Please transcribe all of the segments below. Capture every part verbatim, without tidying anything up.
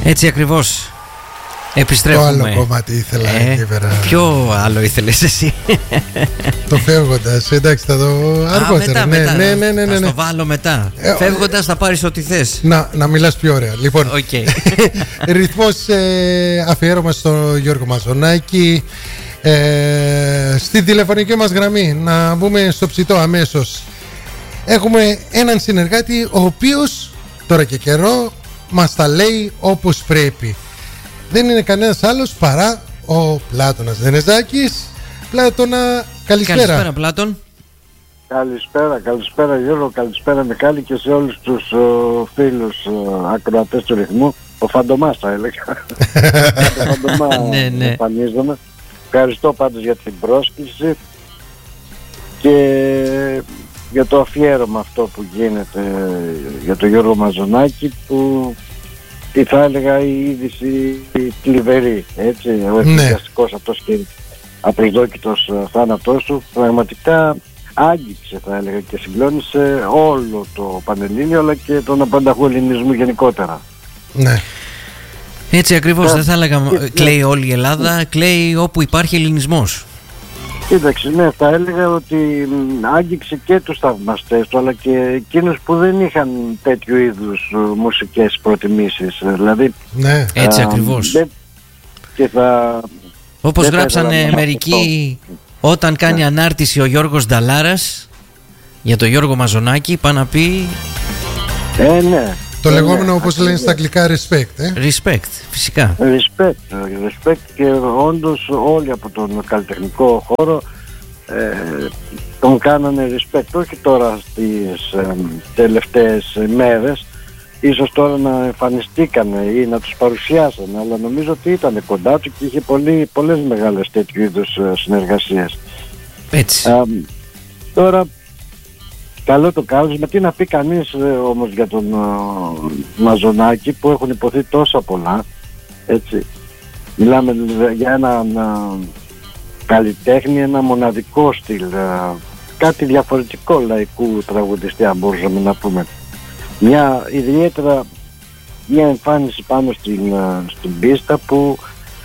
Έτσι ακριβώς. Επιστρέφουμε. Το άλλο κομμάτι ήθελα ε, εκεί πέρα. Ποιο άλλο ήθελες εσύ? Το Φεύγοντας. Εντάξει, θα το αργότερα. Α, μετά, ναι, μετά, ναι, ναι, ναι, ναι, θα ναι. στο βάλω μετά. ε, Φεύγοντας θα πάρεις ό,τι θες. Να, να μιλάς πιο ωραία. Λοιπόν, okay. ρυθμός ε, αφιέρωμα στο Γιώργο Μαζονάκη. ε, Στη τηλεφωνική μας γραμμή να μπούμε στο ψητό αμέσως. Έχουμε έναν συνεργάτη ο οποίος τώρα και καιρό μας τα λέει όπως πρέπει. Δεν είναι κανένας άλλος παρά ο Πλάτωνας Δενεζάκης. Πλάτωνα, καλησπέρα. Καλησπέρα Πλάτων. Καλησπέρα, καλησπέρα Γιώργο, καλησπέρα Μιχάλη και σε όλους τους ο, φίλους ο, ακροατές του ρυθμού. Ο Φαντομάς θα έλεγα. Ο Φαντομά ναι, ναι. εμφανίζομαι. Ευχαριστώ πάντως για την πρόσκληση και για το αφιέρωμα αυτό που γίνεται για τον Γιώργο Μαζονάκη, που τι θα έλεγα η είδηση κλιβερή, έτσι, ο εκκλησιαστικός αυτός και απροσδόκητος θάνατός του πραγματικά άγγιξε, θα έλεγα, και συγκλώνησε όλο το Πανελλήνιο αλλά και τον απανταχού ελληνισμού γενικότερα. Ναι. Έτσι ακριβώς, yeah. δεν θα έλεγα yeah. κλαίει όλη η Ελλάδα, yeah. κλαίει όπου υπάρχει ελληνισμός. Κοίταξε, ναι, θα έλεγα ότι άγγιξε και τους θαυμαστές του αλλά και εκείνους που δεν είχαν τέτοιου είδους μουσικές προτιμήσεις. Δηλαδή, ναι. Έτσι α, ακριβώς. Δεν, και θα, όπως γράψανε μερικοί, όταν κάνει yeah. ανάρτηση ο Γιώργος Νταλάρας για τον Γιώργο Μαζονάκη, πάει να πει... Ε, ναι. Το ε, λεγόμενο, ναι, όπως λένε στα αγγλικά, respect. Ε? Respect, φυσικά. Respect, respect, και όντως όλοι από τον καλλιτεχνικό χώρο ε, τον κάνανε respect, όχι τώρα στις ε, τελευταίες μέρες, ίσως τώρα να εμφανιστήκανε ή να τους παρουσιάσανε, αλλά νομίζω ότι ήταν κοντά του και είχε πολύ, πολλές μεγάλες τέτοιου είδους συνεργασίες. Έτσι. Ε, τώρα καλό το κάλεσμα, τι να πει κανείς ε, όμως για τον ε, Μαζονάκη, που έχουν υποθεί τόσα πολλά, έτσι. Μιλάμε για ένα, ένα καλλιτέχνη, ένα μοναδικό στυλ, ε, κάτι διαφορετικό λαϊκού τραγουδιστή, αν μπορούσαμε να πούμε. Μια ιδιαίτερα μια εμφάνιση πάνω στην, ε, στην πίστα που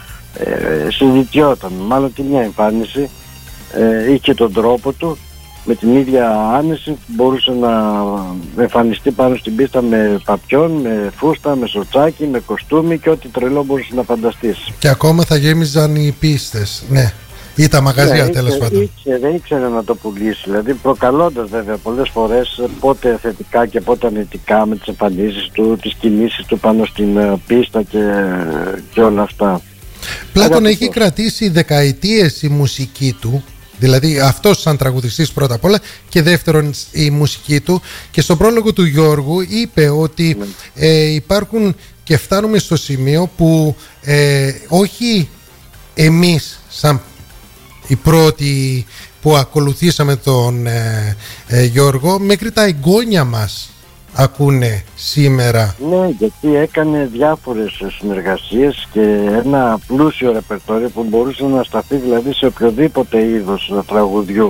ε, συζητιόταν, μάλλον και μια εμφάνιση ε, είχε τον τρόπο του, με την ίδια άνεση μπορούσε να εμφανιστεί πάνω στην πίστα με παπιόν, με φούστα, με σορτσάκι, με κοστούμι και ό,τι τρελό μπορούσε να φανταστείς. Και ακόμα θα γέμιζαν οι πίστες, ναι, ή τα μαγαζιά, ναι, τέλος πάντων. Ήξερε, ήξερε να το πουλήσει, δηλαδή προκαλώντας βέβαια πολλές φορές πότε θετικά και πότε αρνητικά με τις εμφανίσεις του, τις κινήσεις του πάνω στην πίστα και, και όλα αυτά. Πλάτων, έχει κρατήσει δεκαετίες η μουσική του. Δηλαδή αυτός σαν τραγουδιστής πρώτα απ' όλα, και δεύτερον η μουσική του, και στον πρόλογο του Γιώργου είπε ότι ε, υπάρχουν, και φτάνουμε στο σημείο που ε, όχι εμείς σαν οι πρώτοι που ακολουθήσαμε τον ε, ε, Γιώργο, μέχρι τα εγγόνια μας ακούνε σήμερα. Ναι, γιατί έκανε διάφορες συνεργασίες και ένα πλούσιο ρεπερτόριο που μπορούσε να σταθεί δηλαδή σε οποιοδήποτε είδος τραγουδιού,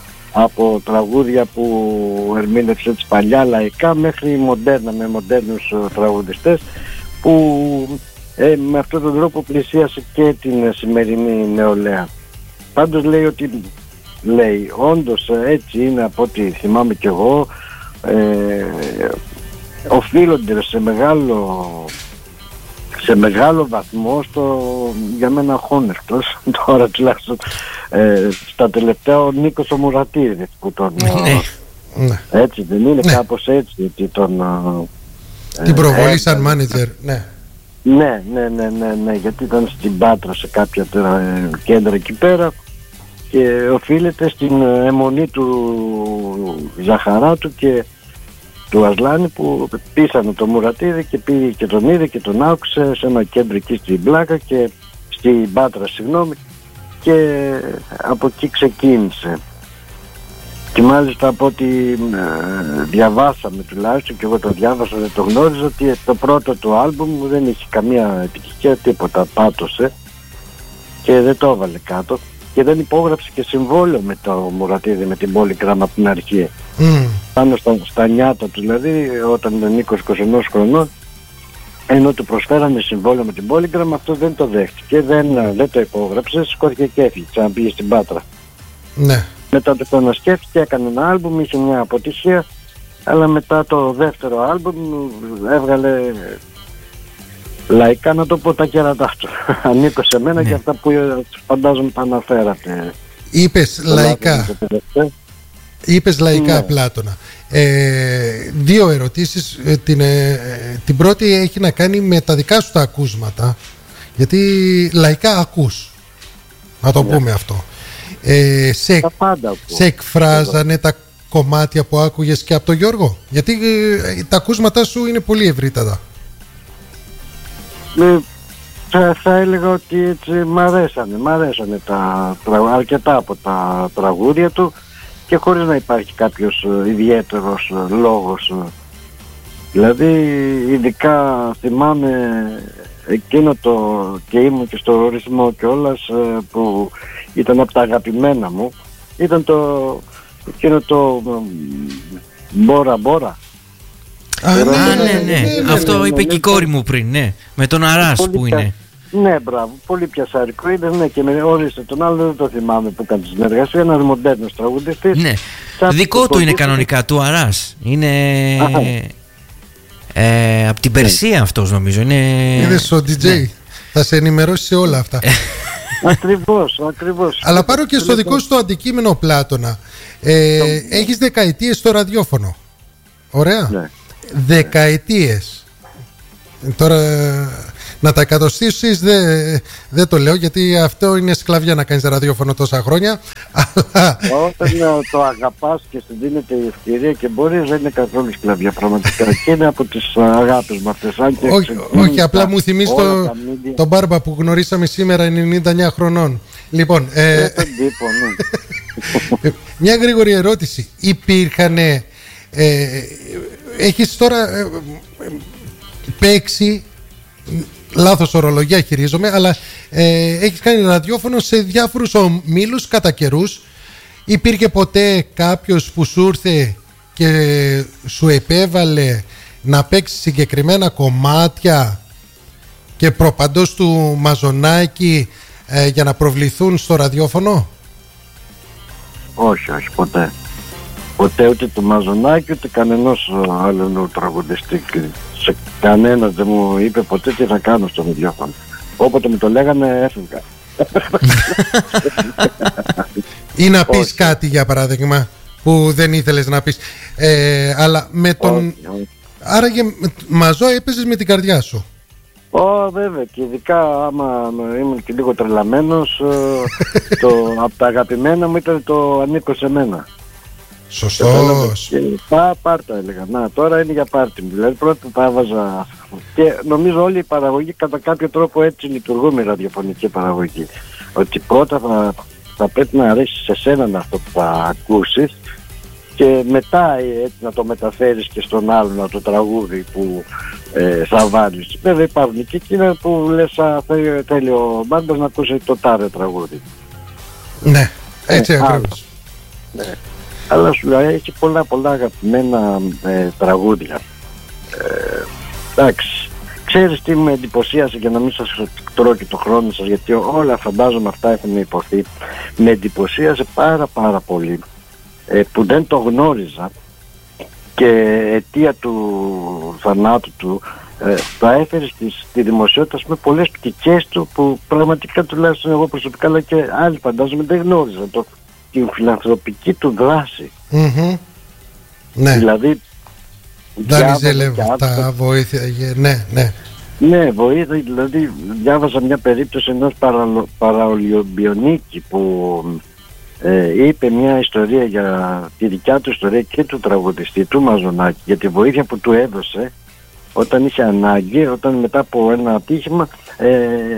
από τραγούδια που ερμήνευσε έτσι παλιά λαϊκά μέχρι μοντέρνα, με μοντέρνους τραγουδιστές, που ε, με αυτόν τον τρόπο πλησίασε και την σημερινή νεολαία. Πάντως λέει ότι λέει όντως έτσι είναι, από ό,τι θυμάμαι κι εγώ, Ε, οφείλονται σε μεγάλο σε μεγάλο βαθμό στο, για μένα χώνευτος τώρα τουλάχιστον ε, στα τελευταία ο Νίκος ο Μουρατίδης που τον ναι. έτσι δεν είναι, ναι, κάπως έτσι ότι τον την προβολή σαν μάνιτζερ, ναι. Ναι, ναι, ναι, ναι, ναι, γιατί ήταν στην Πάτρα σε κάποια ε, κέντρα εκεί πέρα και οφείλεται στην αιμονή του Ζαχαράτου και του Ασλάνη που πείσανε τον Μουρατίδη και πήγε και τον είδε και τον άκουσε σε ένα κέντρο εκεί στην Πλάκα και στην Πάτρα, συγγνώμη, και από εκεί ξεκίνησε. Και μάλιστα από ό,τι ε, διαβάσαμε τουλάχιστον, και εγώ το διάβασα, δεν το γνώριζα, ότι το πρώτο του άλμπουμ δεν είχε καμία επιτυχία, τίποτα, πάτωσε και δεν το έβαλε κάτω και δεν υπόγραψε και συμβόλαιο με το Μουρατίδη, με την Polygram από την αρχή. Mm. Πάνω στα, στα νιάτα του δηλαδή, όταν ήταν είκοσι είκοσι ένα χρονών, ενώ του προσφέραμε συμβόλαιο με την Polygram, αυτό δεν το δέχτηκε, δεν, δεν το υπόγραψε, σηκώθηκε και έφυγε, ξαναπήγε στην Πάτρα. Ναι. Μετά το ξανασκέφτηκε, έκανε ένα άλμπουμ, είχε μια αποτυχία, αλλά μετά το δεύτερο άλμπουμ έβγαλε λαϊκά, να το πω, τα κέρατά του. Ανήκω σε μένα, ναι, και αυτά που φαντάζομαι τα αναφέρατε. Είπες λαϊκά. Είπες λαϊκά, ναι, Πλάτωνα. Ε, δύο ερωτήσεις. Ε, την, ε, την πρώτη έχει να κάνει με τα δικά σου τα ακούσματα, γιατί λαϊκά ακούς, να το, ναι, πούμε αυτό. Ε, σε, σε εκφράζανε τα κομμάτια που άκουγες και από τον Γιώργο? Γιατί ε, τα ακούσματά σου είναι πολύ ευρύτατα. Ε, θα, θα έλεγα ότι έτσι μ' αρέσανε, μ' αρέσανε τα, αρκετά από τα τραγούδια του, και χωρίς να υπάρχει κάποιος ιδιαίτερος λόγος. Δηλαδή ειδικά θυμάμαι εκείνο το, και ήμουν και στο ρυθμό κιόλας, που ήταν από τα αγαπημένα μου, ήταν το εκείνο το Μπόρα Μπόρα. Α, ναι, ναι, ναι, ναι, αυτό είπε και η κόρη μου πριν, ναι, με τον Αράς που είναι. Ναι, μπράβο, πολύ πιασάρικο είναι, ναι, και με ορίστε τον άλλο, δεν το θυμάμαι που κάνει συνεργασία, ένας μοντέρνος τραγουδιστής. Ναι, δικό του είναι κανονικά, του Αράς. Είναι ε, από την Περσία αυτός, νομίζω. Είναι Είδες ο ντι τζέι, ναι, θα σε ενημερώσει σε όλα αυτά. Ακριβώς, ακριβώς. Αλλά πάρω και στο δικό σου το αντικείμενο, Πλάτωνα. Ε, έχεις δεκαετίες στο ραδιόφωνο. Ωραία. Ναι. Δεκαετίες. Τώρα να τα εκατοστήσεις δεν δε το λέω, γιατί αυτό είναι σκλαβιά να κάνεις ραδιόφωνο τόσα χρόνια. Όταν το αγαπάς και σου δίνεται η ευκαιρία και μπορείς, δεν είναι καθόλου σκλαβιά πραγματικά. Και είναι από τις αγάπες μου αυτές. Όχι, όχι, απλά μου θυμίζει το, τον Μπάρμπα που γνωρίσαμε σήμερα, ενενήντα εννιά χρονών. Λοιπόν, ε, τύπο, ναι. μια γρήγορη ερώτηση. Υπήρχανε ε, έχεις τώρα ε, παίξει, λάθος ορολογία χειρίζομαι, αλλά ε, έχεις κάνει ραδιόφωνο σε διάφορους ομίλους κατά καιρούς. Υπήρχε ποτέ κάποιος που σου ήρθε και σου επέβαλε να παίξει συγκεκριμένα κομμάτια και προπαντός του Μαζονάκη ε, για να προβληθούν στο ραδιόφωνο? Όχι, όχι, ποτέ. Ποτέ ούτε του Μαζονάκη ούτε κανενός άλλου τραγουδιστή. Σε κανένας δεν μου είπε ποτέ τι θα κάνω στο ραδιόφωνο. Όποτε μου το λέγανε έφυγα. Ή να πεις όχι. κάτι για παράδειγμα που δεν ήθελες να πεις, ε, αλλά με τον... Όχι, όχι. Άραγε Μαζό έπαιζες με την καρδιά σου? Ω, βέβαια, και ειδικά άμα ήμουν και λίγο τρελαμένος, το, από τα αγαπημένα μου ήταν το Ανήκω σε μένα. Σωστός. Πά, πάρτα έλεγα, να τώρα είναι για πάρτι μου. Δηλαδή πρώτα τα έβαζα, και νομίζω όλη η παραγωγή κατά κάποιο τρόπο έτσι λειτουργούμε, η ραδιοφωνική παραγωγή. Ότι πρώτα θα, θα πρέπει να αρέσει σε σένα αυτό που θα ακούσεις, και μετά έτσι να το μεταφέρεις και στον άλλον το τραγούδι που ε, θα βάλεις. Βέβαια υπάρχουν και εκείνα που λες α, θέλει, θέλει ο Μπάρμπας να ακούσει το τάρε τραγούδι. Ναι, έτσι ε, ακριβώς. Ναι. Αλλά σου λέει έχει πολλά πολλά αγαπημένα ε, τραγούδια. Ε, εντάξει. Ξέρεις τι με εντυπωσίασε, για να μην σας τρώω και το χρόνο σας, γιατί όλα φαντάζομαι αυτά έχουν υποθεί. Με εντυπωσίασε πάρα πάρα πολύ ε, που δεν το γνώριζα, και αιτία του θανάτου του ε, θα έφερε στη, στη δημοσιότητα με πολλές πτυχές του που πραγματικά τουλάχιστον εγώ προσωπικά, αλλά και άλλοι φαντάζομαι δεν γνώριζαν το, την φιλανθρωπική του δράση. Mm-hmm. Ναι. Δηλαδή δάνειζε λεφτά, βοήθεια, ναι, ναι. Ναι, βοήθεια, δηλαδή διάβαζα μια περίπτωση ενός παρα, παραολιομπιονίκη που ε, είπε μια ιστορία για τη δικιά του ιστορία και του τραγουδιστή του Μαζονάκη, για τη βοήθεια που του έδωσε όταν είχε ανάγκη, όταν μετά από ένα ατύχημα ε,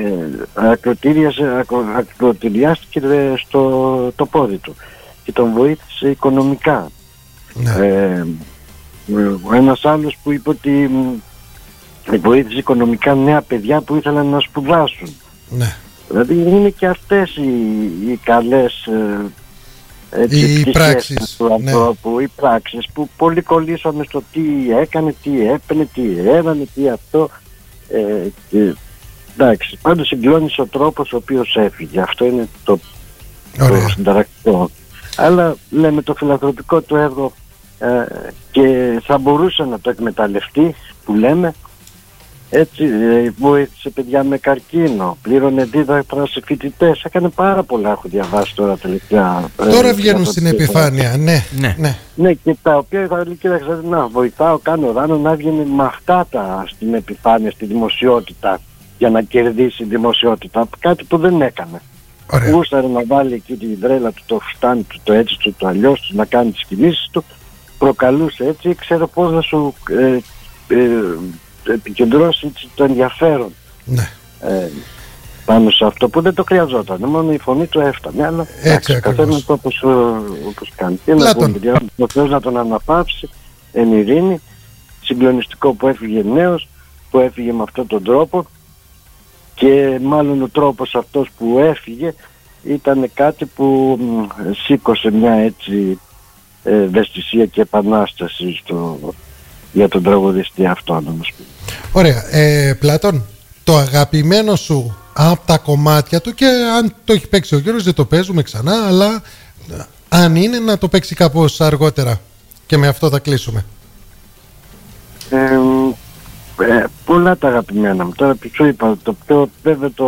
ακροτηριάστηκε στο το πόδι του και τον βοήθησε οικονομικά. Ναι. Ε, ένας άλλος που είπε ότι βοήθησε οικονομικά νέα παιδιά που ήθελαν να σπουδάσουν. Ναι. Δηλαδή είναι και αυτές οι, οι καλές έτσι, οι πράξεις του ανθρώπου, ναι. Οι πράξεις που πολύ κολλήσαμε στο τι έκανε, τι έπαινε, τι έρανε, τι αυτό. Ε, και, εντάξει, πάντως συγκλώνησε ο τρόπος ο οποίος έφυγε. Αυτό είναι το, το συνταρακτικό. Αλλά λέμε το φιλανθρωπικό του έργο ε, και θα μπορούσε να το εκμεταλλευτεί, που λέμε. Έτσι, βοήθησε παιδιά με καρκίνο, πλήρωνε δίδακτρα σε φοιτητές, έκανε πάρα πολλά, έχω διαβάσει τώρα τελευταία. Τώρα ε, βγαίνουν στην επιφάνεια, ναι, ναι. ναι. Ναι, και τα οποία θα λέει, κοίταξε, να βοηθάω, κάνω ράνο να βγαίνει με αυτά τα στην επιφάνεια, στη δημοσιότητα, για να κερδίσει δημοσιότητα, κάτι που δεν έκανε. Γούσταρε να βάλει εκεί την τρέλα του, το φτάνει του, το έτσι του, το αλλιώς του, να κάνει τις κινήσεις του, προκαλούσε έτσι, ξέρω πώς να σου ε, ε, επικεντρώσει το ενδιαφέρον, ναι. ε, πάνω σε αυτό που δεν το χρειαζόταν, μόνο η φωνή του έφτανε, αλλά έτσι καθένας όπως, όπως κάνει. Και να πούμε, ο Θεός να τον αναπαύσει εν ειρήνη, συγκλονιστικό που έφυγε νέος, που έφυγε με αυτόν τον τρόπο, και μάλλον ο τρόπος αυτός που έφυγε ήταν κάτι που μ, σήκωσε μια έτσι ευαισθησία και επανάσταση στο, για τον τραγουδιστή αυτό, να μας πει. Ωραία. Ε, Πλάτων, το αγαπημένο σου από τα κομμάτια του, και αν το έχει παίξει ο Γιώργος δεν το παίζουμε ξανά, αλλά αν είναι να το παίξει κάπως αργότερα, και με αυτό θα κλείσουμε. Ε, ε, πολλά τα αγαπημένα μου. Τώρα σου είπα, το πιο βέβαια το...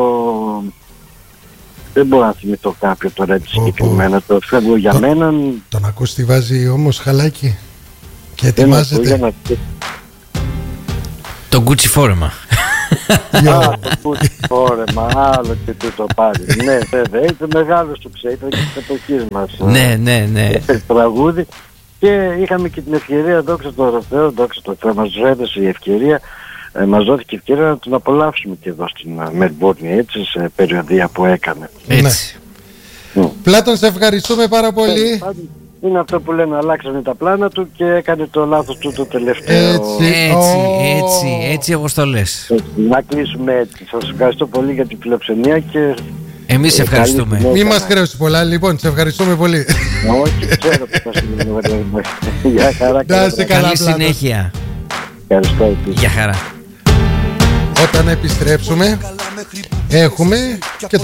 Δεν μπορώ να θυμηθώ κάποιο τώρα έτσι συγκεκριμένα. Το φεύγω για το, μένα. Τον ακούς τι βάζει όμως χαλάκι και ετοιμάζεται. Να... Το Gucci φόρεμα. Α, το Gucci φόρεμα, άλλο και τούτο πάλι. Ναι, βέβαια, ήταν μεγάλο του ξέ, ήταν και της εποχής μας. Ναι, ναι, ναι. Τραγούδι. Και είχαμε και την ευκαιρία, δόξα τω Θεώ, δόξα τω Θεώ, μας έδωσε η ευκαιρία, ε, μας δόθηκε η ευκαιρία να τον απολαύσουμε και εδώ στην Μελμπόρνη, έτσι, σε περιοδία που έκανε. Έτσι. Ναι. Πλάτων, σε ευχαριστούμε πάρα πολύ. Είναι αυτό που λένε, αλλάξανε τα πλάνα του και έκανε το λάθος του το τελευταίο. Έτσι, έτσι, έτσι, έτσι όπως το λες. Έτσι, να κλείσουμε έτσι. Σας ευχαριστώ πολύ για την φιλοξενία και... Εμείς σε ευχαριστούμε. Μη μας χρέωσε πολλά, λοιπόν, σε ευχαριστούμε πολύ. Όχι, ξέρω που θα συμβαίνει. Γεια χαρά. Καλή συνέχεια. Ευχαριστώ. Γεια χαρά. Όταν επιστρέψουμε έχουμε και το